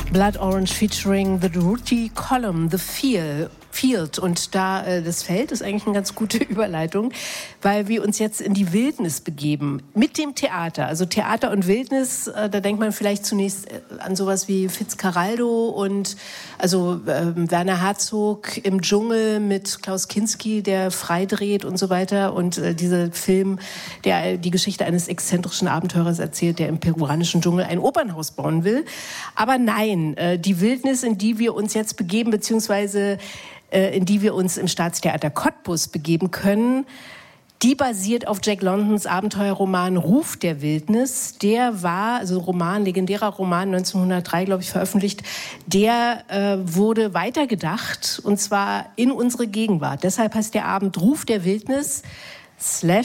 Blood Orange featuring The Ruti Column, The Field. Und da das Feld ist eigentlich eine ganz gute Überleitung, weil wir uns jetzt in die Wildnis begeben mit dem Theater. Also Theater und Wildnis, da denkt man vielleicht zunächst an sowas wie Fitzcarraldo und also Werner Herzog im Dschungel mit Klaus Kinski, der freidreht und so weiter. Und dieser Film, der die Geschichte eines exzentrischen Abenteurers erzählt, der im peruanischen Dschungel ein Opernhaus bauen will. Aber nein, die Wildnis, in die wir uns jetzt begeben, beziehungsweise in die wir uns im Staatstheater Cottbus begeben können, die basiert auf Jack Londons Abenteuerroman Ruf der Wildnis. Der war, also legendärer Roman, 1903, glaube ich, veröffentlicht. Der wurde weitergedacht, und zwar in unsere Gegenwart. Deshalb heißt der Abend Ruf der Wildnis /